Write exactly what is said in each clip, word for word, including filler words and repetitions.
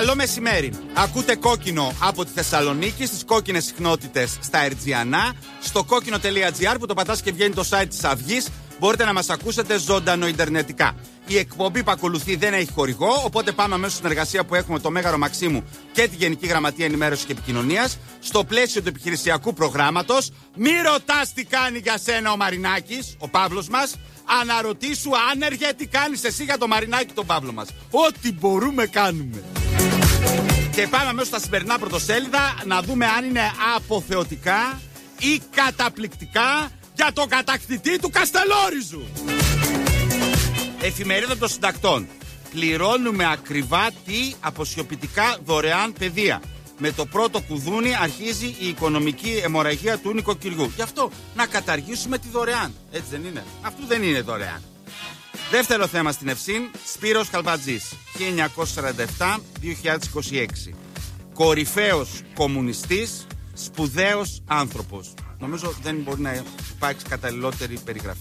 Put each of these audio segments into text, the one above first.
Καλό μεσημέρι. Ακούτε Κόκκινο από τη Θεσσαλονίκη, στις κόκκινες συχνότητες στα Ερτζιανά, στο κόκκινο τελεία τζι άρ που το πατάς και βγαίνει το site της Αυγής. Μπορείτε να μας ακούσετε ζωντανό ιντερνετικά. Η εκπομπή που ακολουθεί δεν έχει χορηγό, οπότε πάμε αμέσως στην εργασία που έχουμε το Μέγαρο Μαξίμου και τη Γενική Γραμματεία Ενημέρωσης και Επικοινωνίας. Στο πλαίσιο του επιχειρησιακού προγράμματος, μη ρωτάς τι κάνει για σένα ο Μαρινάκης, ο Παύλος μας. Αναρωτήσου άνεργε τι κάνεις εσύ για το Μαρινάκη τον Παύλο μας. Ό,τι μπορούμε κάνουμε. Και πάμε αμέσως στα σημερινά πρωτοσέλιδα να δούμε αν είναι αποθεωτικά ή καταπληκτικά για τον κατακτητή του Καστελόριζου. Εφημερίδα των Συντακτών. Πληρώνουμε ακριβά τι αποσιοποιητικά δωρεάν παιδεία. Με το πρώτο κουδούνι αρχίζει η οικονομική αιμορραγία του νοικοκυριού. Γι' αυτό να καταργήσουμε τη δωρεάν. Έτσι δεν είναι? Αυτό δεν είναι δωρεάν. Δεύτερο θέμα στην Ευσύν. Σπύρος Καλβατζής, χίλια εννιακόσια σαράντα επτά με δύο χιλιάδες είκοσι έξι. Κορυφαίος κομμουνιστής, σπουδαίος άνθρωπος. Νομίζω δεν μπορεί να υπάρξει καταλληλότερη περιγραφή.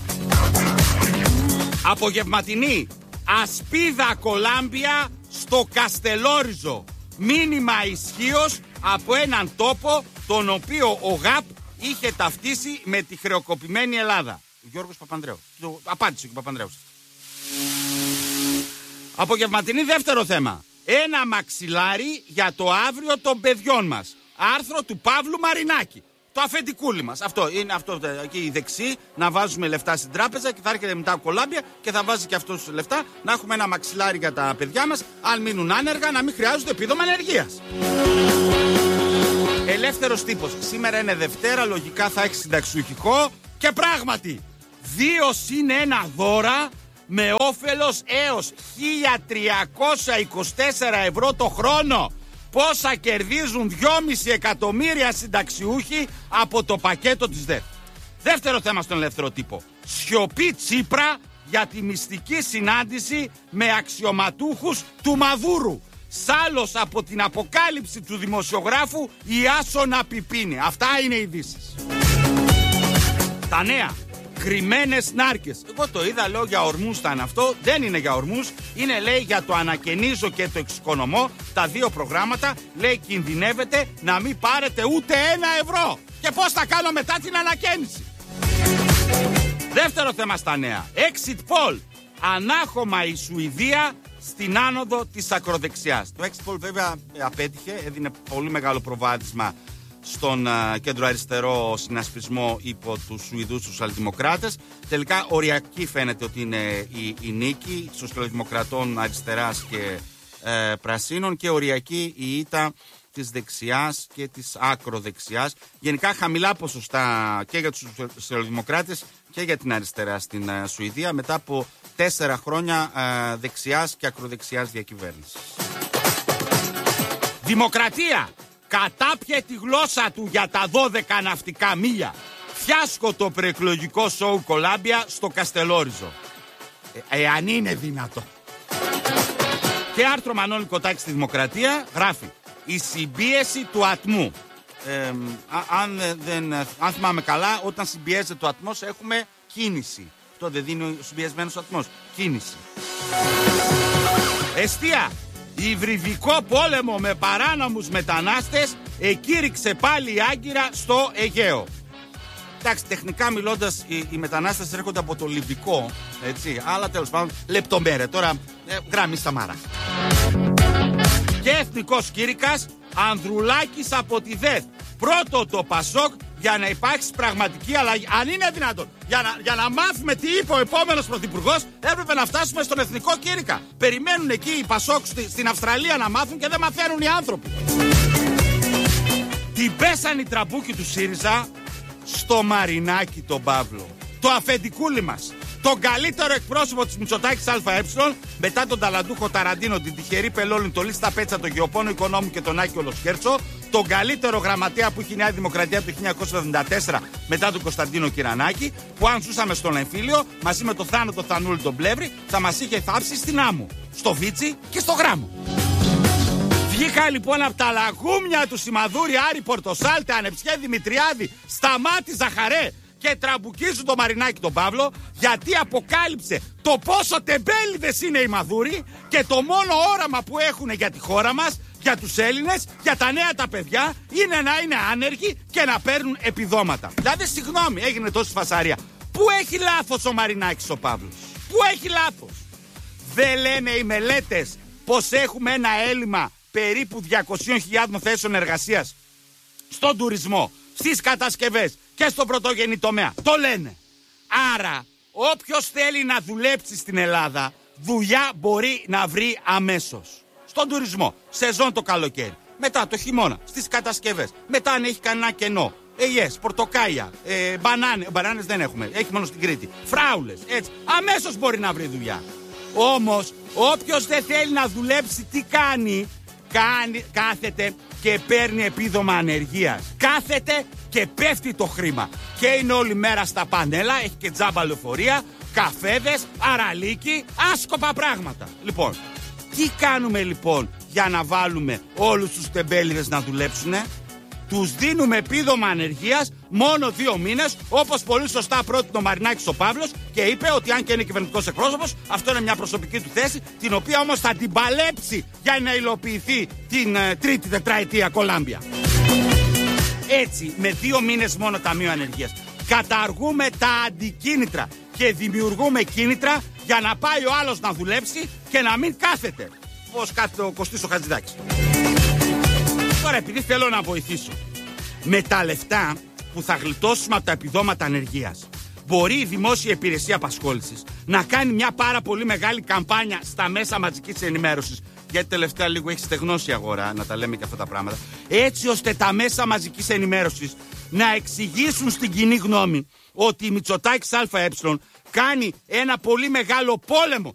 Απογευματινή. Ασπίδα Κολάμπια στο Καστελόριζο. Μήνυμα ισχύος από έναν τόπο τον οποίο ο ΓΑΠ είχε ταυτίσει με τη χρεοκοπημένη Ελλάδα. Ο Γιώργος Παπανδρέου. Απάντησε και ο Παπανδρέους. Απογευματινή δεύτερο θέμα. Ένα μαξιλάρι για το αύριο των παιδιών μας. Άρθρο του Παύλου Μαρινάκη. Το αφεντικούλι μας. Αυτό είναι αυτό. Εκεί η δεξί να βάζουμε λεφτά στην τράπεζα και θα έρχεται μετά ο Κολάμπια και θα βάζει και αυτός λεφτά. Να έχουμε ένα μαξιλάρι για τα παιδιά μας. Αν μείνουν άνεργα, να μην χρειάζονται επίδομα ανεργίας. Ελεύθερος τύπος. Σήμερα είναι Δευτέρα, λογικά θα έχει συνταξιούχικο. Και πράγματι, δύο συν ένα δώρα με όφελος έως χίλια τριακόσια είκοσι τέσσερα ευρώ το χρόνο. Πόσα κερδίζουν δυόμισι εκατομμύρια συνταξιούχοι από το πακέτο της ΔΕΘ. Δεύτερο θέμα στον ελεύθερο τύπο. Σιωπή Τσίπρα για τη μυστική συνάντηση με αξιωματούχους του Μαδούρου. Σάλος από την αποκάλυψη του δημοσιογράφου Ιάσονα Πιπίνη. Αυτά είναι οι ειδήσεις. Τα νέα. Κρυμμένες νάρκες. Εγώ το είδα, λέω για ορμούς ήταν αυτό. Δεν είναι για ορμούς. Είναι, λέει, για το ανακαινίζω και το εξοικονομώ. Τα δύο προγράμματα, λέει, κινδυνεύετε να μην πάρετε ούτε ένα ευρώ. Και πώς θα κάνω μετά την ανακαίνιση. Δεύτερο θέμα στα νέα. Exit poll. Ανάχωμα η Σουηδία στην άνοδο της ακροδεξιάς. Το exit poll βέβαια απέτυχε. Έδινε πολύ μεγάλο προβάδισμα στον uh, κέντρο αριστερό συνασπισμό υπό τους Σουηδούς σοσιαλδημοκράτες. Τελικά οριακή φαίνεται ότι είναι η, η νίκη σοσιαλδημοκρατών αριστεράς και ε, πρασίνων και οριακή η ήττα της δεξιάς και της ακροδεξιάς. Γενικά χαμηλά ποσοστά και για τους σοσιαλδημοκράτες και για την αριστερά στην uh, Σουηδία μετά από τέσσερα χρόνια uh, δεξιάς και ακροδεξιάς διακυβέρνησης. Δημοκρατία! Κατάπιε τη γλώσσα του για τα δώδεκα ναυτικά μίλια. Φιάσκο το προεκλογικό σοου Κολάμπια στο Καστελόριζο. Ε, εάν είναι δυνατό. Και άρθρο Μανώλη Κοτάκη στη Δημοκρατία γράφει η συμπίεση του ατμού. Ε, αν, δεν, αν θυμάμαι καλά, όταν συμπιέζεται το ατμός έχουμε κίνηση. Αυτό δεν δίνει ο συμπιεσμένος ατμός. Κίνηση. Εστία. Υβριδικό πόλεμο με παράνομους μετανάστες εκήρυξε πάλι η Άγκυρα στο Αιγαίο. Εντάξει, τεχνικά μιλώντας, οι, οι μετανάστες έρχονται από το Λιβικό, έτσι, αλλά τέλος πάντων λεπτομέρεια. Τώρα, ε, γράμμη Σαμάρα. Και εθνικός κήρυκας, Ανδρουλάκης από τη ΔΕΘ. Πρώτο το Πασόκ για να υπάρξει πραγματική αλλαγή. Αν είναι δυνατόν. Για να, για να μάθουμε τι είπε ο επόμενος πρωθυπουργός, έπρεπε να φτάσουμε στον εθνικό κήρυκα. Περιμένουν εκεί οι Πασόκ στη, στην Αυστραλία να μάθουν και δεν μαθαίνουν οι άνθρωποι. Την πέσαν οι τραμπούκοι του ΣΥΡΙΖΑ στο Μαρινάκη τον Παύλο. Το αφεντικούλι μας. Τον καλύτερο εκπρόσωπο της Μητσοτάκης ΑΕ, μετά τον ταλαντούχο Ταραντίνο, την τυχερή Πελόλη, τον Λίστα Πέτσα, τον Γεωπόνο Οικονόμου και τον Άκη Ολοσκέρτσο, τον καλύτερο γραμματέα που έχει η Νέα Δημοκρατία από το χίλια εννιακόσια εβδομήντα τέσσερα μετά τον Κωνσταντίνο Κυρανάκη, που αν ζούσαμε στον εμφύλιο, μαζί με το Θάνο Θανούλη τον Πλεύρη, θα μας είχε θάψει στην άμμο, στο Βίτσι και στο Γράμμο. Βγήκα λοιπόν από τα λαγούμια του Σιμαδούρη, Άρη Πορτοσάλτε, Ανεψιέ Δημητριάδη, Σταμάτη Ζαχαρέ και τραμπουκίζουν το Μαρινάκη τον Παύλο, γιατί αποκάλυψε το πόσο τεμπέληδες είναι οι Μαδούροι και το μόνο όραμα που έχουν για τη χώρα μας, για τους Έλληνες, για τα νέα τα παιδιά, είναι να είναι άνεργοι και να παίρνουν επιδόματα. Δηλαδή, συγγνώμη, έγινε τόση φασαρία. Πού έχει λάθος ο Μαρινάκης ο Παύλος? Πού έχει λάθος? Δεν λένε οι μελέτες πως έχουμε ένα έλλειμμα περίπου διακόσιες χιλιάδες θέσεων εργασίας στον τουρισμό, στις κατασκευές και στον πρωτογενή τομέα? Το λένε. Άρα, όποιος θέλει να δουλέψει στην Ελλάδα, δουλειά μπορεί να βρει αμέσως. Στον τουρισμό, σεζόν το καλοκαίρι, μετά το χειμώνα, στις κατασκευές, μετά αν έχει κανένα κενό, ελιές, πορτοκάλια, ε, μπανάνε, μπανάνες δεν έχουμε, έχει μόνο στην Κρήτη, φράουλες, έτσι, αμέσως μπορεί να βρει δουλειά. Όμως, όποιος δεν θέλει να δουλέψει, τι κάνει? Κάνει, κάθεται και παίρνει επίδομα ανεργίας. Κάθεται και πέφτει το χρήμα. Και είναι όλη μέρα στα πανέλα, έχει και τζάμπα λεωφορεία, καφέδες, αραλίκι, άσκοπα πράγματα. Λοιπόν, τι κάνουμε λοιπόν για να βάλουμε όλους τους τεμπέληδες να δουλέψουνε? Τους δίνουμε επίδομα ανεργίας μόνο δύο μήνες, όπως πολύ σωστά πρότεινε ο Μαρινάκης ο Παύλος και είπε ότι αν και είναι κυβερνητικός εκπρόσωπος, αυτό είναι μια προσωπική του θέση, την οποία όμως θα την παλέψει για να υλοποιηθεί την ε, τρίτη τετραετία Κολάμπια. Έτσι, με δύο μήνες μόνο ταμείο ανεργίας, καταργούμε τα αντικίνητρα και δημιουργούμε κίνητρα για να πάει ο άλλος να δουλέψει και να μην κάθεται. Πώς κάθεται ο Κωστής ο Χατζηδάκης. Τώρα, επειδή θέλω να βοηθήσω, με τα λεφτά που θα γλιτώσουμε από τα επιδόματα ανεργίας, μπορεί η Δημόσια Υπηρεσία Απασχόλησης να κάνει μια πάρα πολύ μεγάλη καμπάνια στα μέσα μαζικής ενημέρωσης. Γιατί τελευταία λίγο έχει στεγνώσει η αγορά, να τα λέμε και αυτά τα πράγματα. Έτσι ώστε τα μέσα μαζικής ενημέρωσης να εξηγήσουν στην κοινή γνώμη ότι η Μητσοτάκης ΑΕ κάνει ένα πολύ μεγάλο πόλεμο